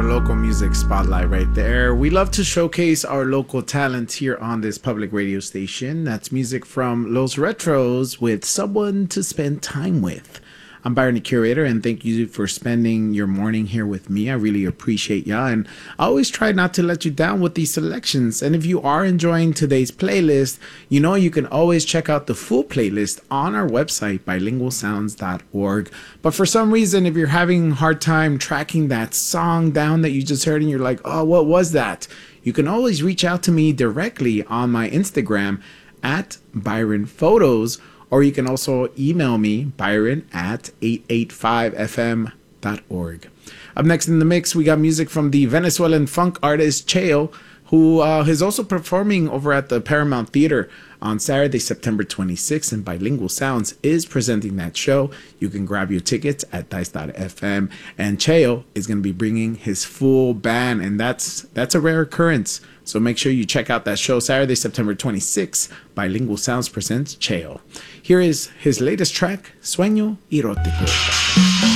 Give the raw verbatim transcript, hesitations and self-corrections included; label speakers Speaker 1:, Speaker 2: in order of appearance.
Speaker 1: a local music spotlight right there. We love to showcase our local talent here on this public radio station. That's music from Los Retros with Someone to Spend Time With. I'm Byron, the curator, and thank you for spending your morning here with me. I really appreciate ya, and I always try not to let you down with these selections. And if you are enjoying today's playlist, you know you can always check out the full playlist on our website, bilingual sounds dot org. But for some reason, if you're having a hard time tracking that song down that you just heard and you're like, oh, what was that? You can always reach out to me directly on my Instagram at Byron Photos, or you can also email me, Byron at eight eight five f m dot org. Up next in the mix, we got music from the Venezuelan funk artist Cheo, who uh, is also performing over at the Paramount Theater on Saturday, September twenty-sixth, and Bilingual Sounds is presenting that show. You can grab your tickets at dice dot f m, and Cheo is going to be bringing his full band, and that's that's a rare occurrence. So make sure you check out that show Saturday, September twenty-sixth. Bilingual Sounds presents Cheo. Here is his latest track, Sueño Erótico.